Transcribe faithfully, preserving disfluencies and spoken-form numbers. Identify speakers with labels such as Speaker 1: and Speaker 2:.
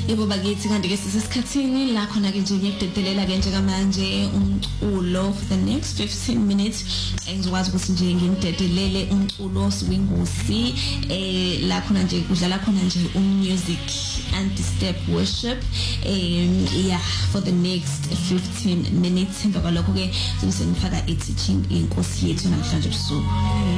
Speaker 1: Yebo bakithi kanti ke sisesikhathini la khona ke nje ngiyakudedelela ke njengamanje umculo for the next fifteen minutes engizokwazi ukuthi nje ngimdedelele umculo swingusi eh la khona nje kudlala khona nje umusic anti-step worship um yeah for the next fifteen minutes emva kwalokho ke sobe sengifaka i-teaching inkosi yethu namhlanje ebusuku.